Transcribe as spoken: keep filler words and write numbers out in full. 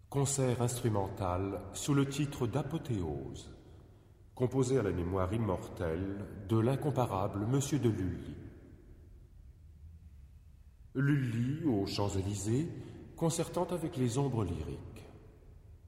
Concert instrumental sous le titre d'Apothéose, composé à la mémoire immortelle de l'incomparable Monsieur de Lully. Lully aux Champs-Élysées, concertant avec les ombres lyriques.